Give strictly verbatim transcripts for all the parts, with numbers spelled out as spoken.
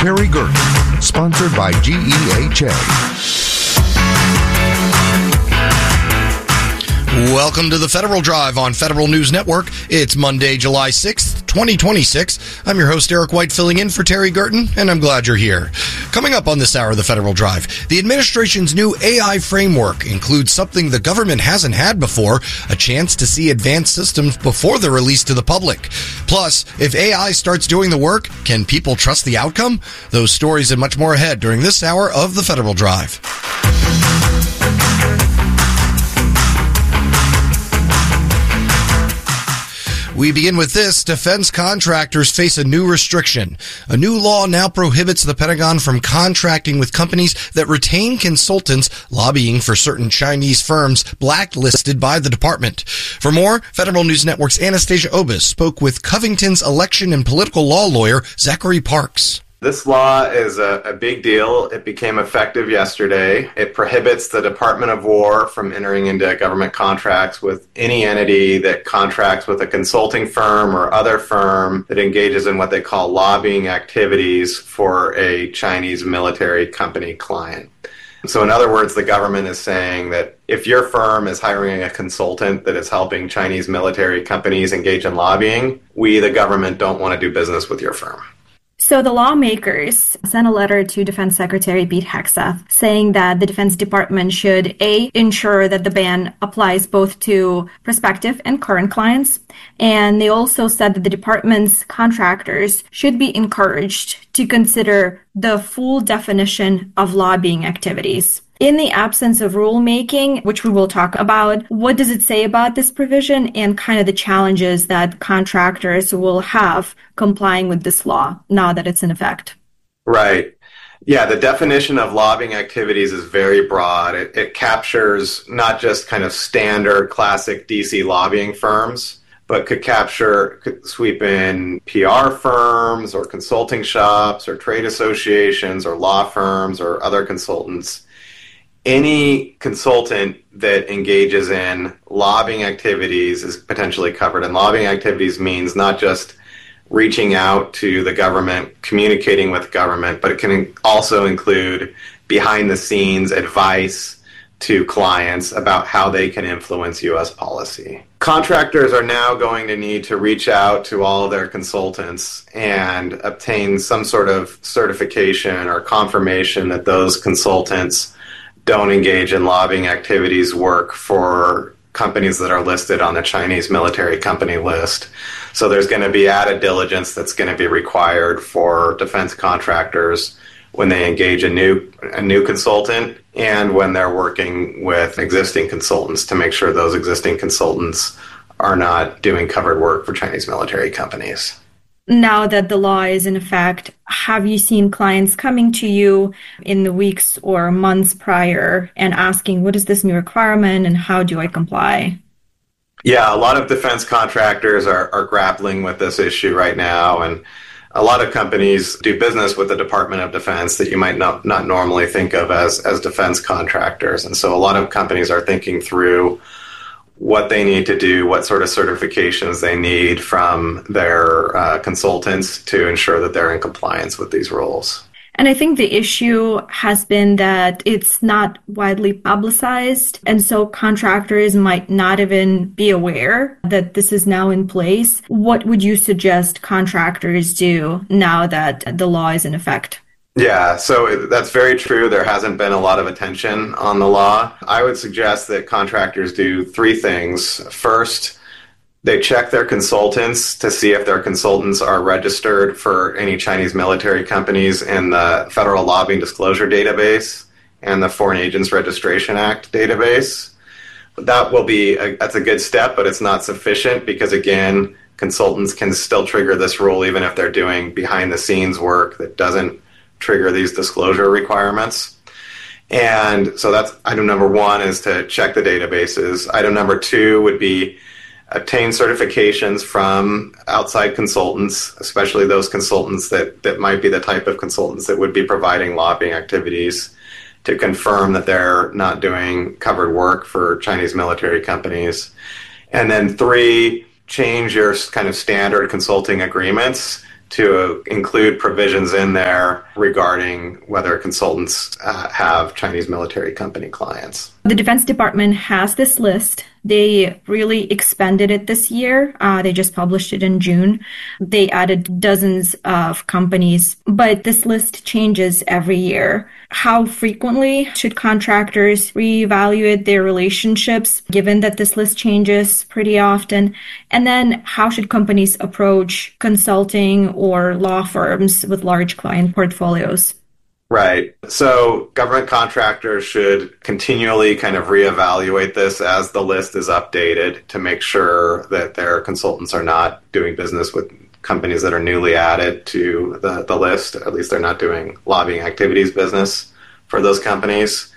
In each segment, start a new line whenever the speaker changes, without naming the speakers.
Terry Gerton, sponsored by G E H A.
Welcome to the Federal Drive on Federal News Network. It's Monday, July sixth, twenty twenty-six. I'm your host, Eric White, filling in for Terry Gerton, and I'm glad you're here. Coming up on this hour of the Federal Drive, the administration's new A I framework includes something the government hasn't had before, a chance to see advanced systems before they're released to the public. Plus, if A I starts doing the work, can people trust the outcome? Those stories and much more ahead during this hour of the Federal Drive. We begin with this. Defense contractors face a new restriction. A new law now prohibits the Pentagon from contracting with companies that retain consultants lobbying for certain Chinese firms blacklisted by the department. For more, Federal News Network's Anastasia Obis spoke with Covington's election and political law lawyer, Zachary Parks.
This law is a, a big deal. It became effective yesterday. It prohibits the Department of War from entering into government contracts with any entity that contracts with a consulting firm or other firm that engages in what they call lobbying activities for a Chinese military company client. So in other words, the government is saying that if your firm is hiring a consultant that is helping Chinese military companies engage in lobbying, we, the government, don't want to do business with your firm.
So the lawmakers sent a letter to Defense Secretary Pete Hegseth saying that the Defense Department should, A, ensure that the ban applies both to prospective and current clients. And they also said that the department's contractors should be encouraged to consider the full definition of lobbying activities. In the absence of rulemaking, which we will talk about, what does it say about this provision and kind of the challenges that contractors will have complying with this law now that it's in effect?
Right. Yeah, the definition of lobbying activities is very broad. It, it captures not just kind of standard classic D C lobbying firms, but could capture, could sweep in P R firms or consulting shops or trade associations or law firms or other consultants. Any consultant that engages in lobbying activities is potentially covered. And lobbying activities means not just reaching out to the government, communicating with government, but it can also include behind-the-scenes advice to clients about how they can influence U S policy. Contractors are now going to need to reach out to all of their consultants and obtain some sort of certification or confirmation that those consultants don't engage in lobbying activities work for companies that are listed on the Chinese military company list. So there's going to be added diligence that's going to be required for defense contractors when they engage a new a new consultant and when they're working with existing consultants to make sure those existing consultants are not doing covered work for Chinese military companies.
Now that the law is in effect, have you seen clients coming to you in the weeks or months prior and asking, what is this new requirement and how do I comply?
Yeah, a lot of defense contractors are, are grappling with this issue right now. And a lot of companies do business with the Department of Defense that you might not, not normally think of as, as defense contractors. And so a lot of companies are thinking through what they need to do, what sort of certifications they need from their uh, consultants to ensure that they're in compliance with these rules.
And I think the issue has been that it's not widely publicized, and so contractors might not even be aware that this is now in place. What would you suggest contractors do now that the law is in effect?
Yeah, so that's very true. There hasn't been a lot of attention on the law. I would suggest that contractors do three things. First, they check their consultants to see if their consultants are registered for any Chinese military companies in the Federal Lobbying Disclosure Database and the Foreign Agents Registration Act database. That will be, a, that's a good step, but it's not sufficient because, again, consultants can still trigger this rule even if they're doing behind-the-scenes work that doesn't trigger these disclosure requirements. And so that's item number one, is to check the databases. Item number two would be obtain certifications from outside consultants, especially those consultants that, that might be the type of consultants that would be providing lobbying activities, to confirm that they're not doing covered work for Chinese military companies. And then three, change your kind of standard consulting agreements to include provisions in there regarding whether consultants uh, have Chinese military company clients.
The Defense Department has this list. They really expanded it this year. Uh, they just published it in June. They added dozens of companies, but this list changes every year. How frequently should contractors reevaluate their relationships, given that this list changes pretty often? And then how should companies approach consulting or law firms with large client portfolios?
Right. So government contractors should continually kind of reevaluate this as the list is updated to make sure that their consultants are not doing business with companies that are newly added to the, the list. At least they're not doing lobbying activities business for those companies.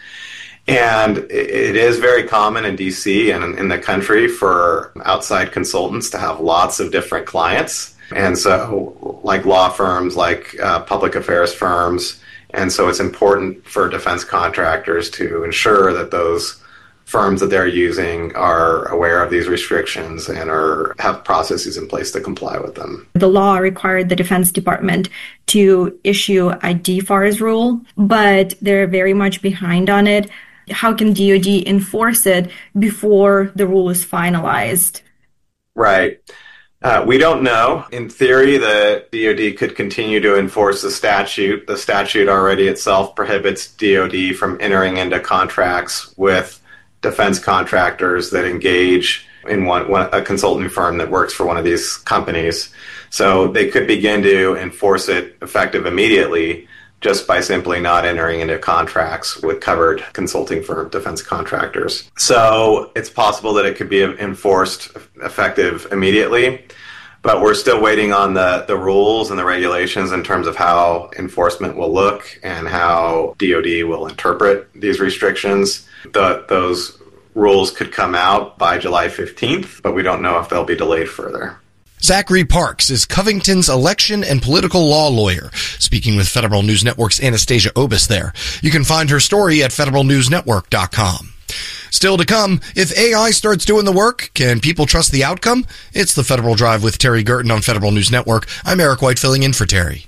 And it is very common in D C and in the country for outside consultants to have lots of different clients. And so like law firms, like uh, public affairs firms. And so it's important for defense contractors to ensure that those firms that they're using are aware of these restrictions and are have processes in place to comply with them.
The law required the Defense Department to issue a D F A R S rule, but they're very much behind on it. How can D O D enforce it before the rule is finalized?
Right. Uh, we don't know. In theory, the D O D could continue to enforce the statute. The statute already itself prohibits D O D from entering into contracts with defense contractors that engage in one, one a consulting firm that works for one of these companies. So they could begin to enforce it effective immediately just by simply not entering into contracts with covered consulting firm defense contractors. So it's possible that it could be enforced effective immediately, but we're still waiting on the, the rules and the regulations in terms of how enforcement will look and how D O D will interpret these restrictions. The, those rules could come out by July fifteenth, but we don't know if they'll be delayed further.
Zachary Parks is Covington's election and political law lawyer, speaking with Federal News Network's Anastasia Obis there. You can find her story at federal news network dot com. Still to come, if A I starts doing the work, can people trust the outcome? It's the Federal Drive with Terry Gerton on Federal News Network. I'm Eric White filling in for Terry.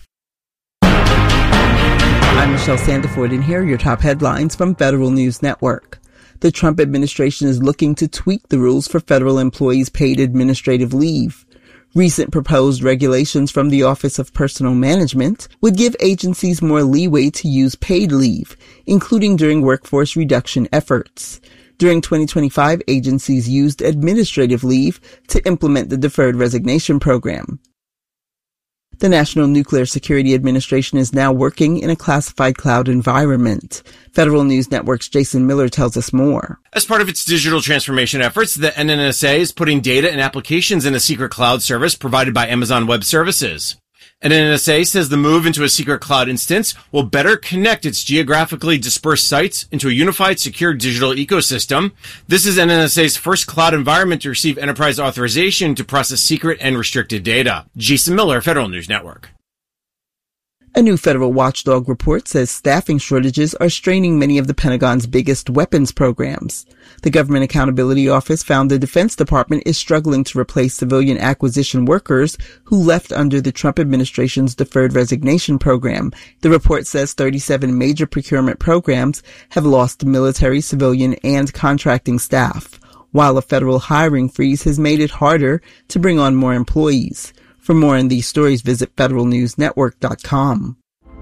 I'm Michelle Sandiford, and here are your top headlines from Federal News Network. The Trump administration is looking to tweak the rules for federal employees' paid administrative leave. Recent proposed regulations from the Office of Personnel Management would give agencies more leeway to use paid leave, including during workforce reduction efforts. During twenty twenty-five, agencies used administrative leave to implement the Deferred Resignation Program. The National Nuclear Security Administration is now working in a classified cloud environment. Federal News Network's Jason Miller tells us more.
As part of its digital transformation efforts, the N N S A is putting data and applications in a secret cloud service provided by Amazon Web Services. N N S A says the move into a secret cloud instance will better connect its geographically dispersed sites into a unified, secure digital ecosystem. This is N N S A's first cloud environment to receive enterprise authorization to process secret and restricted data. Jason Miller, Federal News Network.
A new federal watchdog report says staffing shortages are straining many of the Pentagon's biggest weapons programs. The Government Accountability Office found the Defense Department is struggling to replace civilian acquisition workers who left under the Trump administration's Deferred Resignation Program. The report says thirty-seven major procurement programs have lost military, civilian, and contracting staff, while a federal hiring freeze has made it harder to bring on more employees. For more on these stories, visit federal news network dot com.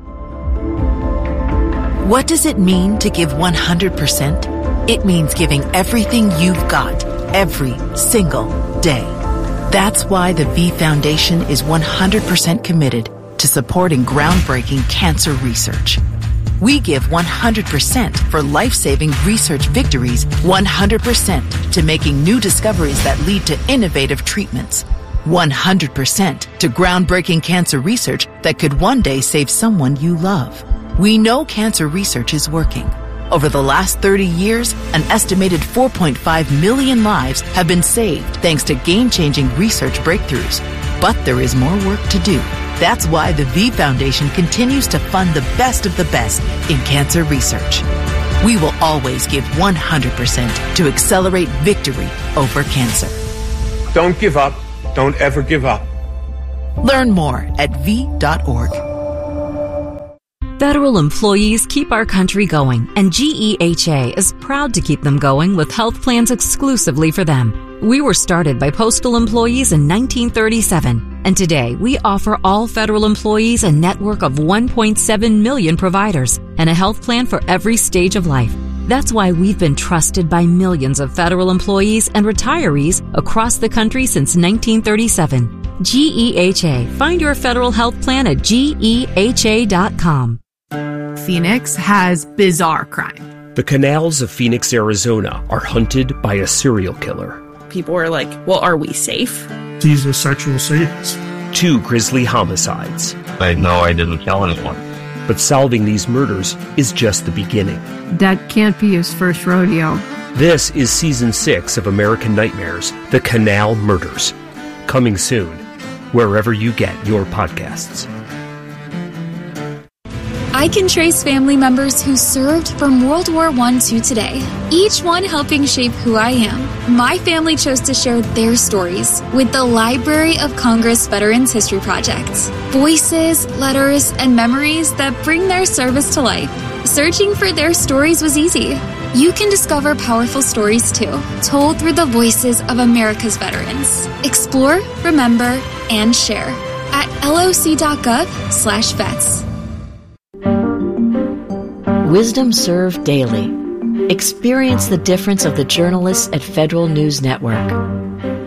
What does it mean to give one hundred percent? It means giving everything you've got, every single day. That's why the V Foundation is one hundred percent committed to supporting groundbreaking cancer research. We give one hundred percent for life-saving research victories, one hundred percent to making new discoveries that lead to innovative treatments, one hundred percent to groundbreaking cancer research that could one day save someone you love. We know cancer research is working. Over the last thirty years, an estimated four point five million lives have been saved thanks to game-changing research breakthroughs. But there is more work to do. That's why the V Foundation continues to fund the best of the best in cancer research. We will always give one hundred percent to accelerate victory over cancer.
Don't give up. Don't ever give up.
Learn more at v dot org.
Federal employees keep our country going, and G E H A is proud to keep them going with health plans exclusively for them. We were started by postal employees in nineteen thirty-seven, and today we offer all federal employees a network of one point seven million providers and a health plan for every stage of life. That's why we've been trusted by millions of federal employees and retirees across the country since nineteen thirty-seven. G E H A. Find your federal health plan at G E H A dot com.
Phoenix has bizarre crime.
The canals of Phoenix, Arizona are hunted by a serial killer.
People are like, well, are we safe?
He's a sexual sadist.
Two grisly homicides.
I know I didn't kill anyone.
But solving these murders is just the beginning.
That can't be his first rodeo.
This is season six of American Nightmares, The Canal Murders. Coming soon, wherever you get your podcasts.
I can trace family members who served from World War One to today, each one helping shape who I am. My family chose to share their stories with the Library of Congress Veterans History Project. Voices, letters, and memories that bring their service to life. Searching for their stories was easy. You can discover powerful stories too, told through the voices of America's veterans. Explore, remember, and share at loc.gov slash vets.
Wisdom Served Daily. Experience the difference of the journalists at Federal News Network.